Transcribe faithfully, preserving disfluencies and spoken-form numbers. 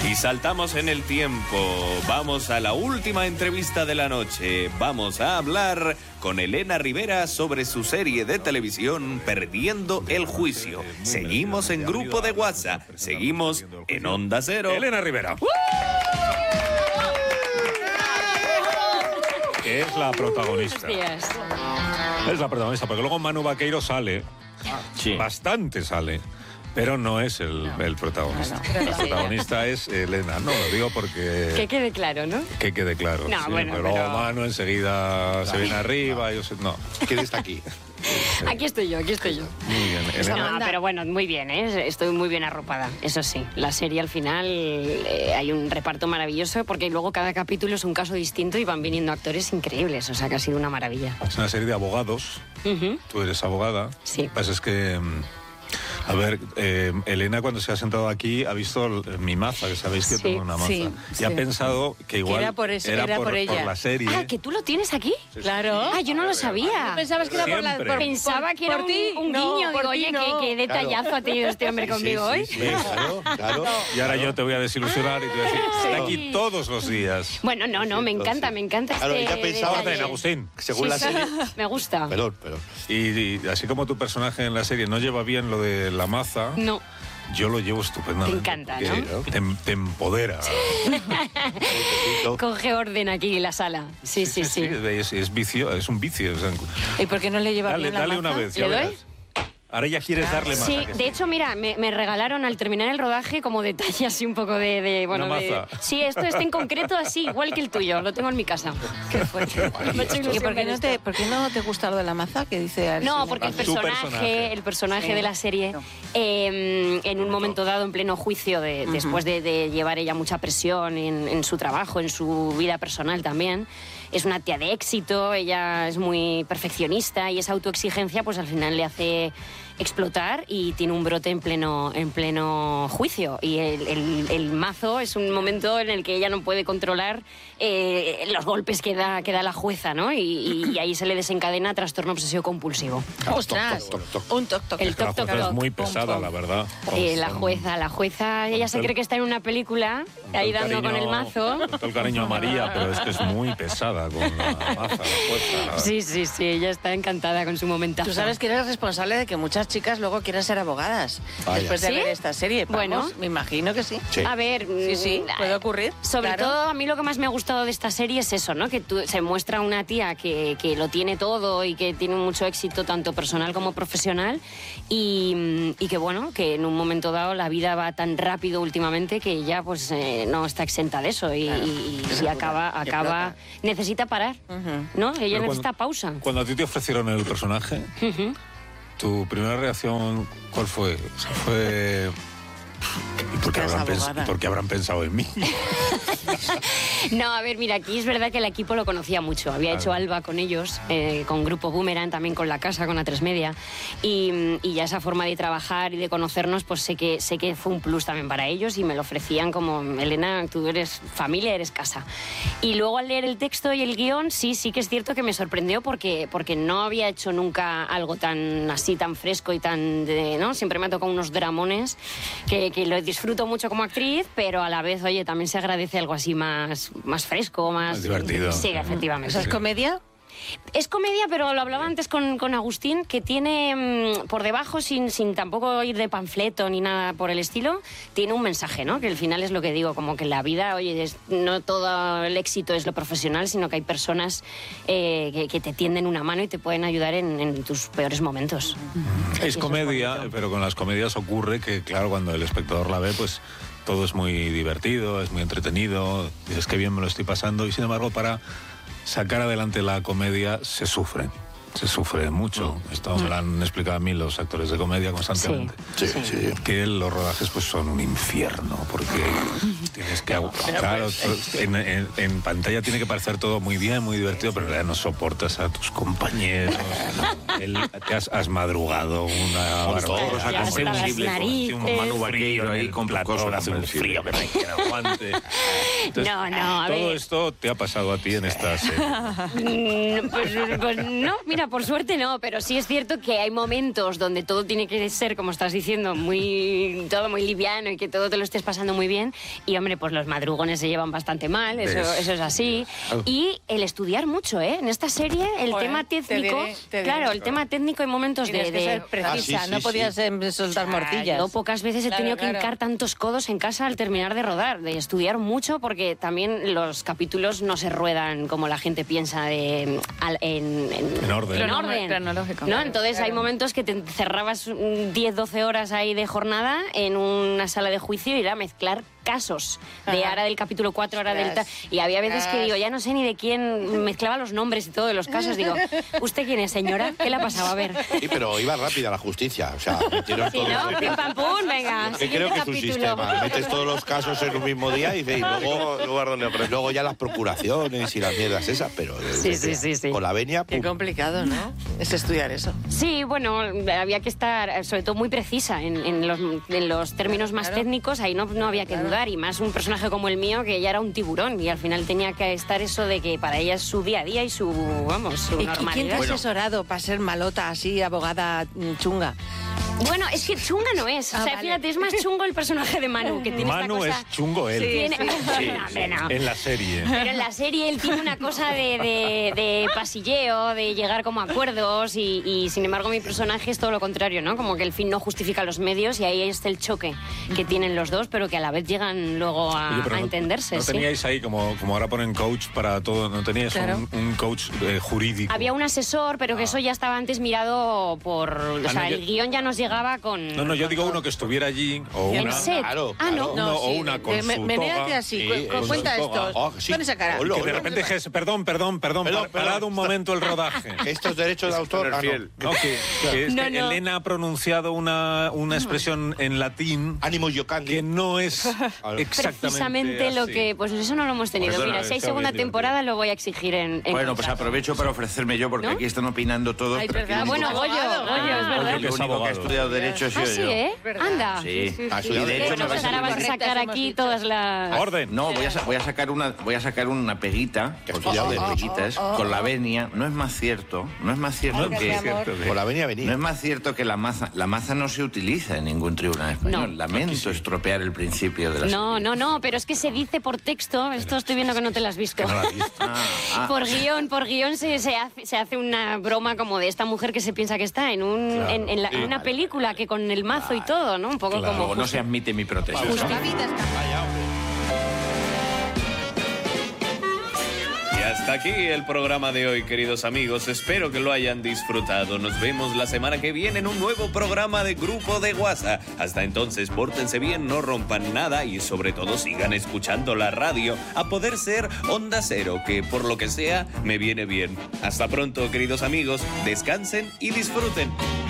Y saltamos en el tiempo. Vamos a la última entrevista de la noche. Vamos a hablar con Elena Rivera sobre su serie de televisión Perdiendo el Juicio. Seguimos en grupo de WhatsApp. Seguimos en Onda Cero. Elena Rivera. Que es la protagonista. Es la protagonista, porque luego Manu Vaqueiro sale. Sí. Bastante sale. Pero no es el, el protagonista. No, no. El protagonista es Elena. No, lo digo porque... Que quede claro, ¿no? Que quede claro. No, sí, bueno, pero luego pero... Manu enseguida no, se viene arriba. No. Yo sé, no. ¿Quién está aquí? Sí. Aquí estoy yo, aquí estoy yo. Muy bien, Elena. No, pero bueno, muy bien, ¿eh? Estoy muy bien arropada, eso sí. La serie al final eh, hay un reparto maravilloso porque luego cada capítulo es un caso distinto y van viniendo actores increíbles, o sea que ha sido una maravilla. Es una serie de abogados. Uh-huh. Tú eres abogada. Sí. Lo que pasa es que... A ver, eh, Elena cuando se ha sentado aquí ha visto mi maza, que sabéis que sí, tengo una maza. Sí, y sí. ha pensado que igual que era por, eso, era era por, por, ella. por la serie. Ah, ¿que tú lo tienes aquí? Sí, claro. Ah, yo no lo sabía. ¿No pensabas que era por la... Por, Pensaba por, que era por un, ti? un no, guiño. Digo, oye, no. qué, qué detallazo claro. ha tenido este hombre conmigo sí, hoy. Sí, sí, claro, claro. Y ahora yo te voy a desilusionar y te voy a decir, Ay. está aquí todos los días. Bueno, no, no, me encanta, me encanta claro, este ella pensaba orden, Agustín. Según sí, la serie... Me gusta. Perdón, perdón. Y, y así como tu personaje en la serie no lleva bien lo de la maza... No. Yo lo llevo estupendamente. Te encanta, ¿no? Te, te empodera. Coge orden aquí en la sala. Sí, sí, sí. sí. sí. Es, es vicio, es un vicio. O sea, ¿Y por qué no le lleva dale, bien la Dale maza? una vez, ¿Le ya doy? verás. Ahora ya quieres darle más. Sí, de hecho, mira, me, me regalaron al terminar el rodaje como detalle así un poco de... de bueno, Una de, maza. Sí, esto está en concreto así, igual que el tuyo. Lo tengo en mi casa. Qué fuerte. ¿Y por qué, no te, por qué no te gusta lo de la maza que dice Arsene? No, porque el personaje, personaje. el personaje sí. de la serie, no. eh, en un momento dado, en pleno juicio, de, uh-huh. después de, de llevar ella mucha presión en, en su trabajo, en su vida personal también, es una tía de éxito, ella es muy perfeccionista y esa autoexigencia pues al final le hace explotar y tiene un brote en pleno, en pleno juicio. Y el, el, el mazo es un momento en el que ella no puede controlar eh, los golpes que da, que da la jueza, ¿no? Y, y, y ahí se le desencadena trastorno obsesivo compulsivo. ¡Ostras! Toc, toc, toc. Un toc, toc. El toc, toc, toc. Es muy pesada, la verdad. Eh, la jueza, la jueza, ella se cree que está en una película, ahí dando con el mazo. Con todo el cariño a María, pero es que es muy pesada con la maza, la jueza. La... Sí, sí, sí, ella está encantada con su momentazo. Tú sabes que eres responsable de que muchas chicas luego quieran ser abogadas. Vaya. Después de ¿Sí? ver esta serie. Vamos, Bueno, me imagino que sí. sí. A ver, sí, sí, puede ocurrir. Sobre claro. todo, a mí lo que más me ha gustado de esta serie es eso, ¿no? Que tú, se muestra una tía que, que lo tiene todo y que tiene mucho éxito, tanto personal como profesional, y, y que, bueno, que en un momento dado la vida va tan rápido últimamente que ella, pues, eh, no está exenta de eso y, claro. y, y acaba, acaba necesita parar, uh-huh. ¿no? Ella Pero necesita cuando, pausa. Cuando a ti te ofrecieron el personaje, uh-huh. ¿tu primera reacción cuál fue? O sea, fue... ¿Y por qué habrán, pens- ¿Por qué habrán pensado en mí? No, a ver, mira, aquí es verdad que el equipo lo conocía mucho. Había claro. hecho Alba con ellos, eh, con Grupo Boomerang, también con La Casa, con A tres Media. Y, y ya esa forma de trabajar y de conocernos, pues sé que, sé que fue un plus también para ellos y me lo ofrecían como, Elena, tú eres familia, eres casa. Y luego al leer el texto y el guión, sí, sí que es cierto que me sorprendió porque, porque no había hecho nunca algo tan así, tan fresco y tan... De, ¿no? Siempre me ha tocado unos dramones que, que lo disfruto mucho como actriz, pero a la vez, oye, también se agradece algo así más, más fresco, más... Más divertido. Sí, efectivamente. ¿O sea, es comedia? Es comedia, pero lo hablaba antes con, con Agustín, que tiene mmm, por debajo, sin, sin tampoco ir de panfleto ni nada por el estilo, tiene un mensaje, ¿no? Que al final es lo que digo, como que la vida, oye, es, no todo el éxito es lo profesional, sino que hay personas eh, que, que te tienden una mano y te pueden ayudar en, en tus peores momentos. Es comedia, es pero con las comedias ocurre que, claro, cuando el espectador la ve, pues todo es muy divertido, es muy entretenido, dices que bien me lo estoy pasando, y sin embargo para sacar adelante la comedia se sufre. Se sufre mucho. Esto me lo han explicado a mí los actores de comedia constantemente. Sí, sí, sí. Que los rodajes pues son un infierno, porque tienes que... Claro, en, en, en pantalla tiene que parecer todo muy bien, muy divertido, pero en realidad no soportas a tus compañeros. El, te has, has madrugado una barbaridad. Sensible, un Manu Vaqueiro ahí con platón, hace un frío que no hay quien aguante. Entonces, no, no, a todo ver. esto te ha pasado a ti en esta serie. pues, pues no, mira, Anda, por suerte no, pero sí es cierto que hay momentos donde todo tiene que ser, como estás diciendo, muy todo muy liviano y que todo te lo estés pasando muy bien. Y, hombre, pues los madrugones se llevan bastante mal, eso, eso es así. Y el estudiar mucho, ¿eh? En esta serie, el Joder, tema te técnico... diré, te diré. Claro, el tema técnico hay momentos Tienes de... que de ser precisa, Ah, sí, sí, no sí. podías em, soltar morcillas. Yo pocas veces he Claro, tenido que claro. hincar tantos codos en casa al terminar de rodar, de estudiar mucho, porque también los capítulos no se ruedan como la gente piensa de, al- en, en, En orden. en Crono- orden. cronológico, ¿no? claro, Entonces hay claro. momentos que te cerrabas mm, diez doce horas ahí de jornada en una sala de juicio y era mezclar casos de Ajá. ahora del capítulo cuatro, ahora del... ta- Ostras. Y había veces que Ostras. digo, ya no sé ni de quién, mezclaba los nombres y todo de los casos. Digo, ¿usted quién es, señora? ¿Qué le ha pasado? A ver. Sí, pero iba rápida la justicia. O sea, metieron Sí, todos ¿no? los- Pim, pam, pum, venga. Que siguiente creo que es un capítulo. sistema. Metes todos los casos en un mismo día y, dice, y luego, luego ya las procuraciones y las mierdas esas, pero Sí, sí, sí, sí. con la venia, Qué pum. complicado, ¿no? Es estudiar eso. Sí, bueno, había que estar sobre todo muy precisa en, en los, en los términos más Claro. técnicos, ahí no, no había que Claro. dudar, y más un personaje como el mío que ya era un tiburón y al final tenía que estar eso de que para ella es su día a día y su, vamos, su ¿Y, y quién te ha normalidad. asesorado para ser malota así, abogada mm, chunga? Bueno, es que chunga no es, Ah, o sea, vale. fíjate, es más chungo el personaje de Manu, que tiene Manu esta es cosa... chungo él. Tiene- Sí, No, hombre, no. En la serie. Pero en la serie él tiene una cosa de, de- de pasilleo, de llegar como a acuerdos y, y, sin embargo mi personaje es todo lo contrario, ¿no? Como que el fin no justifica los medios y ahí está el choque que tienen los dos, pero que a la vez llegan luego a, Oye, pero a no- entenderse. ¿No sí. teníais ahí, como, como ahora ponen coach para todo, no teníais Claro. un, un coach eh, jurídico? Había un asesor, pero que eso ya estaba antes mirado por... O Ah, sea, no, yo- el guión ya nos llegaba con... No, no, yo con digo todo. uno que estuviera allí, o En una... set. Claro, Ah, no. claro. No, o sí, una de- con me- su menéate toga. así, Sí, cu- cu- con cuenta su toga. esto. Oh, sí. Pon esa cara. Hola, Que de hola. repente dijese, perdón, perdón, perdón, Perdón, par- perdón. parad un momento el rodaje. Estos derechos de autor. ah, no. No, que, que es No, que no. Elena ha pronunciado una, una expresión en latín Ánimo Yocandi. que no es exactamente Precisamente lo así. que... Pues eso no lo hemos tenido. Perdona, Mira, si hay está segunda bien divertido. temporada lo voy a exigir en, en Bueno, pues contrato. aprovecho para ofrecerme yo, porque ¿No? aquí están opinando todos. Ay, pero aquí ¿verdad? el único Bueno, que- Goyo, abogado. Goyo, es Ah, verdad. Goyo, el que es único que ha abogado. estudiado Derecho he sido Ah, sí, yo. ¿eh? Anda. Sí. Ah, Y estudiado de Derecho. hecho me Pues vais a ahora vas a correctas sacar hemos aquí dicho. todas las... Orden. No, voy a, sa- voy a sacar una voy a sacar una peguita, Que porque estudiado son Derecho. peguitas, con la venia. No es más cierto, no es más cierto No, que es cierto que- Con la venia no venía. es más cierto que la maza, la maza no se utiliza en ningún tribunal español. No. Lamento estropear el principio de la No, no, no, pero es que se dice por texto, esto estoy viendo que no te lo has visto. No la has visto. Ah, ah. Por guión, por guión se, se, hace, se hace una broma como de esta mujer que se piensa que está en, un, Claro. en, en la- en una película que con el mazo y todo, ¿no? Un poco Claro. como... Luego no se admite mi protesta. ¿no? La vida está... Y hasta aquí el programa de hoy, queridos amigos. Espero que lo hayan disfrutado. Nos vemos la semana que viene en un nuevo programa de Grupo de WhatsApp. Hasta entonces, pórtense bien, no rompan nada y sobre todo sigan escuchando la radio, a poder ser Onda Cero, que por lo que sea me viene bien. Hasta pronto, queridos amigos. Descansen y disfruten.